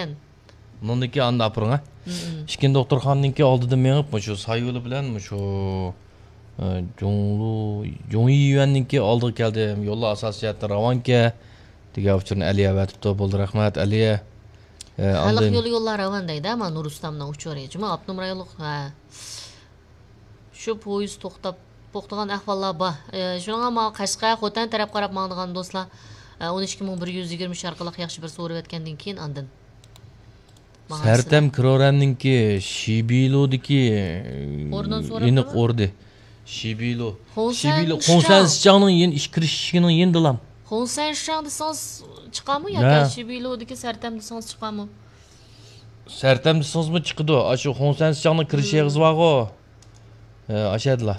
ekan. Bundan keyin anda apırın ha. İşkin doktorxonaniki oldida mengib shu Sayyo'li bilan shu Jongyi Yuanniki oldiga keldim. Yo'lda asosiyatda Ravonga degan uchun Aliya vatibdi. Bo'ldi, rahmat Aliya. Xalq yo'llar ravan deydi, ama Nurustamdan uçuyoraycımı. Abnum rayonluq şu poyuz to'xtagan ahvollar bor. Shunga men Qashqa, Xotan taraf qarab mangdigan do'stlar 12120 orqali yaxshi bir so'rab o'tgandan keyin andin Sertem Kroranninki Shibilodiki iniq o'rdi. Shibilo Xonsensjangning ish kirishining yendilam. Xonsensjang desangiz chiqadimi yoki Shibilodiki Sertem desangiz chiqadimi? Sertem desangizmi chiqadi. Shu Xonsensjangning kirishi yig'iz bor-ku. Ashadlar.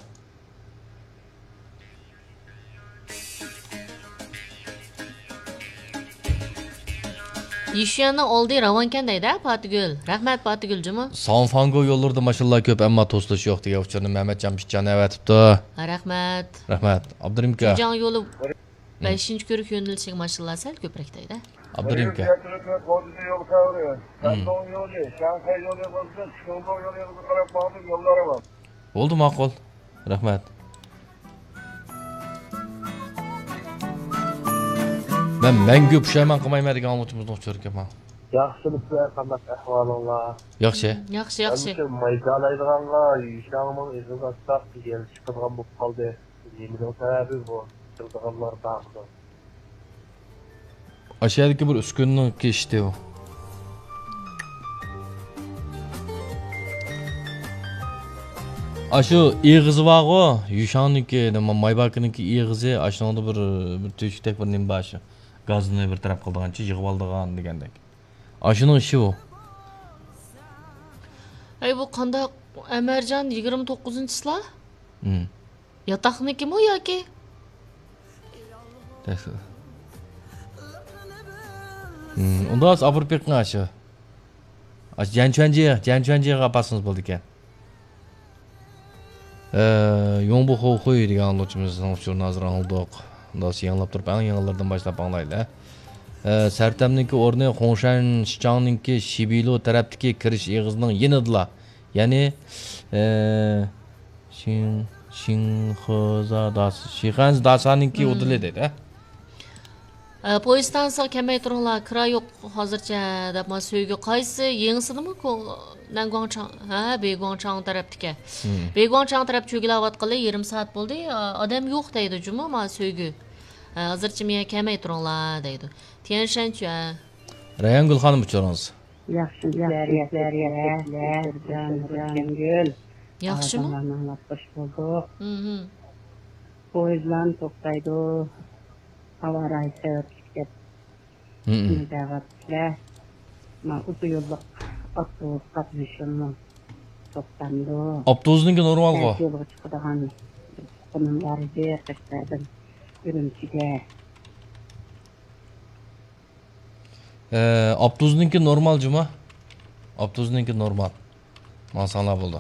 Yişyanın oldu ravanken deydi Patigül. Rahmet Patigülcümü. Sanfango yollarda maşallah köp amma toslaş yo'q degan uchun Mehmet Jamshidjon avatibdi. Rahmat. Rahmat. Abdurim aka. Jan yo'li 5-ko'rik yo'nalishiga maşallah sal ko'proq deydi. Abdurim aka. Bo'ldi, ma'qul. Rahmat. Ben mangu pushaymon qilmayman degan olmochimizni o'chirib kelaman. Yaxshiliklar, qanday ahvolinglar? Yaxshi. Yaxshi. Maydalaydiganga, yishangning iziga saq kelishib qilgan bo'lib qoldi. Nima sababi bu? Qilganlar ba'zi. Aşağıdaki bir uskunning keshdi u. Aşu ig'izi bor-ku, Yushangniki, Maybakiniki ig'izi, ashuningda bir teshikdek bir nim bashi. Gazni bir taraf qildigancha yig'ib oldigan degandek. Ashuning ishi bu. Bu qanday Amarjon 29-sizlar? Yataqnikimi yoki? Unda az apurib bergan ashu. Janchuanjiga pasimiz bo'ldi ekan. Yongbu Xo'xo'y degan anglashimizdan uchun nazar oldik. Do'st yanglab turib, yangilardan boshlab anglaydi. Sertemniki o'rni Xongshanshangninki Shibilo tarafdagi kirish eg'izining yenidilar. Ya'ni Shinxozaninki o'dili deydi. Poyezddan so'ng kelmay turinglar, kira yo'q hozircha deb men so'yga qaysi yangisidimi? Nanguangchang, Beguangchang tarafdagi. Beguangchang taraf cho'gilayotganlar 20 soat bo'ldi. Odam yo'q deydi juma, men so'yga. Hozircha men kelmay turinglar deydi. Tianshanchu. Rayangul xonim uchiringiz. Yaxshilar. Yaxshimi? Poyezddan to'xtaydi. Hava rayisi o'tib ketdi. Men o'sha yo'lda avtobus qatnashimni to'xtamdi. Avtobusninki normal-ku. Yo'lga chiqadigan qonunlarga qatnashdim. Ürümchiga. Avtobusninki normal juma. Avtobusninki normal. Masalan bo'ldi.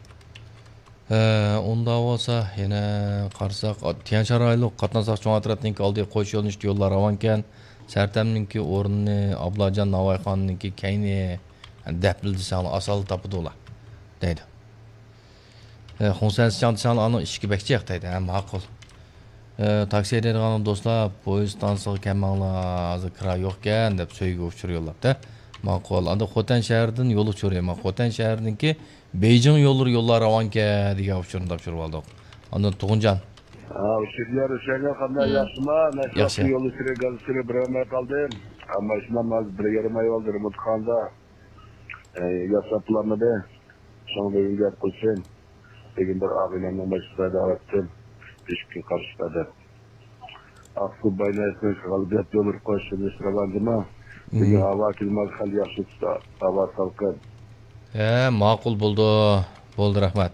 Unda bo'lsa yana qarsak Tiansharaylik qatnasak cho'ng atrofninki oldiga qo'yish yo'lini yo'llar ravankan. Sertemninki o'rnini Ablajon Navoiyxonniki kayni dapil desang asal topdilar deydi. Xonsensjang desang uni ishga bekchiq deydi. Ma'qul. Taksi edadigan do'stlar poyezddan so'ng kelmanglar, hozir kira yo'q ekan deb so'yga uchiryo'llabdi. Ma'qul. Anda Xotan shahridan yo'l uchirayman. Xotan shahrininki Beijing yollar ravanka degan uchurni topshirib oldik. Anda Tug'unjon. Sizlar o'shanga qanday yaxshimi? Yaxshi yo'l uchirib bironar qoldim. Ammo shundan bir yarim oy oldi mutxonda. Yasaplanmadi. Shunga gap qilsin. Degan bir oilamning boshida davatdim. 5 kun qarshiladi. Aqsu baynasini g'albat yo'l qo'shishni so'ragandimi? Menga havo kelmay hal yaxshi tutsa, havo salqin. Ma'qul bo'ldi. Bo'ldi, rahmat.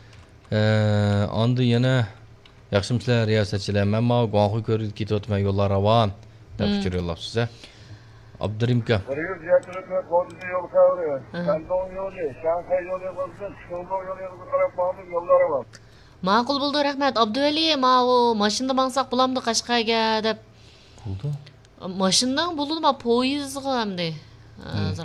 Endi yana yaxshimizlar riyosatchilar. Men ma guvohi ko'rib ketayotgan yo'llar ravon deb fikr yo'llabsiz. Abdurim aka. Ma'qul bo'ldi, rahmat. Abduvali, ma o mashinada mangsak bulamdi Qashqaga deb. Bo'ldi. Mashindan bo'ldi, ma poyezdga hamdi.